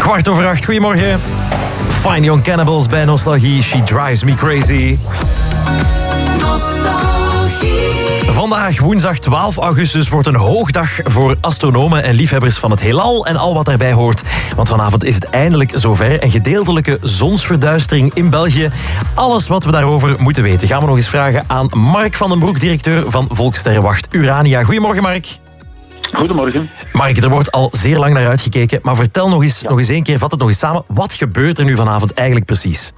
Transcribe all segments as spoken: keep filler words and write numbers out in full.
Kwart over acht, goedemorgen. Fine Young Cannibals bij Nostalgie. She drives me crazy. Nostalgie. Vandaag, woensdag twaalf augustus, wordt een hoogdag voor astronomen en liefhebbers van het heelal en al wat daarbij hoort. Want vanavond is het eindelijk zover. Een gedeeltelijke zonsverduistering in België. Alles wat we daarover moeten weten gaan we nog eens vragen aan Mark van den Broek, directeur van Volkssterrenwacht Urania. Goedemorgen, Mark. Goedemorgen. Mark, er wordt al zeer lang naar uitgekeken, maar vertel nog eens, ja. nog eens één keer, vat het nog eens samen. Wat gebeurt er nu vanavond eigenlijk precies?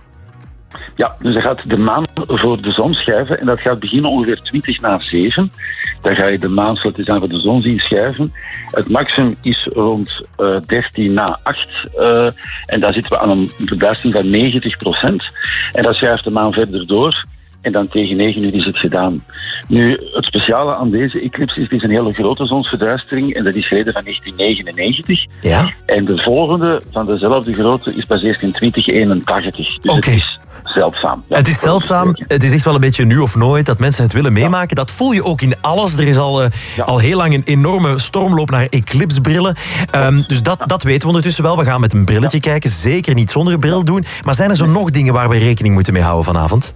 Ja, dus dan gaat de maan voor de zon schuiven en dat gaat beginnen ongeveer twintig na zeven. Dan ga je de maan zoals aan voor de zon zien schuiven. Het maximum is rond uh, dertien na acht uh, en daar zitten we aan een verduistering van negentig procent. En dan schuift de maan verder door. En dan tegen negen uur is het gedaan. Nu, het speciale aan deze eclipse is, het is een hele grote zonsverduistering en dat is gereden van negentien negenennegentig. Ja? En de volgende van dezelfde grootte is pas eerst in twintig eenentachtig. Dus okay. het is zeldzaam. Ja, het is zeldzaam. Het is echt wel een beetje nu of nooit dat mensen het willen meemaken. Ja. Dat voel je ook in alles. Er is al, uh, ja. al heel lang een enorme stormloop naar eclipsebrillen. Um, dus dat, dat weten we ondertussen wel. We gaan met een brilletje ja. kijken. Zeker niet zonder bril ja. doen. Maar zijn er zo nog dingen waar we rekening moeten mee houden vanavond?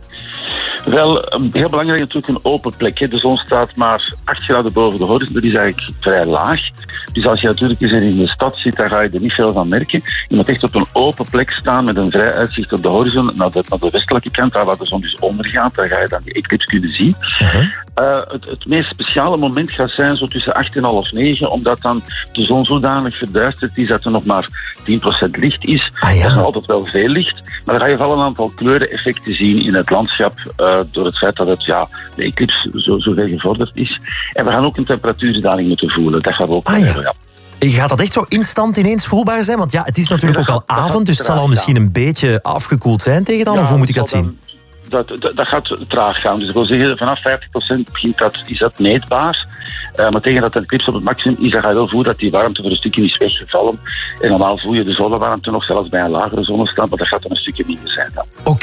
Wel, heel belangrijk natuurlijk een open plek. Hè. De zon staat maar acht graden boven de horizon. Dat is eigenlijk vrij laag. Dus als je natuurlijk eens in de stad zit, dan ga je er niet veel van merken. Je moet echt op een open plek staan met een vrij uitzicht op de horizon naar de, naar de westelijke kant, daar waar de zon dus ondergaat. Daar ga je dan die eclipse kunnen zien. Uh-huh. Uh, het, het meest speciale moment gaat zijn zo tussen acht en half negen, omdat dan de zon zodanig verduisterd is dat er nog maar tien procent licht is. Ah, ja. Dat is nog altijd wel veel licht. Maar dan ga je wel een aantal kleureneffecten zien in het landschap, uh, door het feit dat het, ja, de eclipse zo, zo ver gevorderd is. En we gaan ook een temperatuurdaling moeten voelen. Dat gaan we ook ah, ja. hebben, ja. Gaat dat echt zo instant ineens voelbaar zijn? Want ja, het is natuurlijk ook al avond, dus het zal al misschien een beetje afgekoeld zijn tegen dan, ja, of hoe moet ik dat zien? Dat, dat, dat gaat traag gaan. Dus ik wil zeggen, vanaf vijftig procent begint dat, is dat meetbaar. Uh, maar tegen dat het eclipse op het maximum is, dan ga je wel voelen dat die warmte voor een stukje is weggevallen. En normaal voel je de zonnewarmte nog, zelfs bij een lagere zonnestand, maar dat gaat dan een stukje minder zijn dan. Oké,